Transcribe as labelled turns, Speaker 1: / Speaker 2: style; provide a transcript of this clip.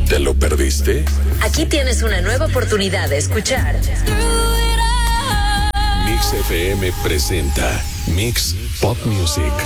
Speaker 1: ¿Te lo perdiste?
Speaker 2: Aquí tienes una nueva oportunidad de escuchar.
Speaker 1: Mix FM presenta Mix Pop Music.